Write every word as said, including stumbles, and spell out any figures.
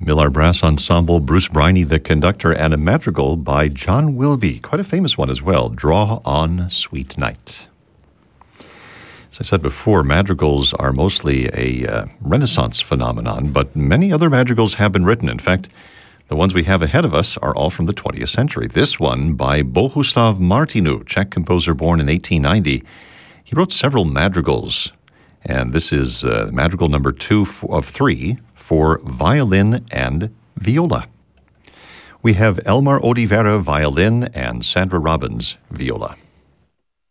Millar Brass Ensemble, Bruce Briney, the conductor, and a madrigal by John Wilby, quite a famous one as well, Draw on Sweet Night. As I said before, madrigals are mostly a uh, Renaissance phenomenon, but many other madrigals have been written. In fact, the ones we have ahead of us are all from the twentieth century. This one by Bohuslav Martinu, Czech composer born in eighteen ninety. He wrote several madrigals, and this is uh, madrigal number two of three for violin and viola. We have Elmar Odivera, violin, and Sandra Robbins, viola.